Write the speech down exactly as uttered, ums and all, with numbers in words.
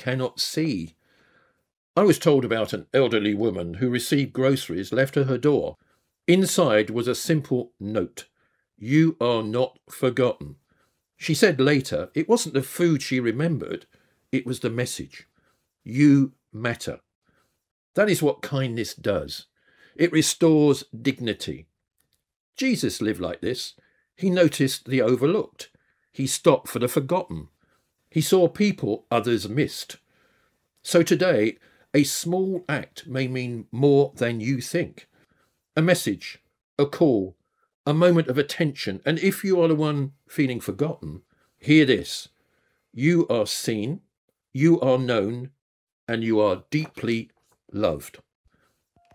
cannot see. I was told about an elderly woman who received groceries left at her door. Inside was a simple note: "You are not forgotten." She said later it wasn't the food she remembered, it was the message: "You matter." That is what kindness does. It restores dignity. Jesus lived like this. He noticed the overlooked. He stopped for the forgotten. He saw people others missed. So today, a small act may mean more than you think. A message, a call, a moment of attention. And if you are the one feeling forgotten, hear this: you are seen, you are known, and you are deeply loved.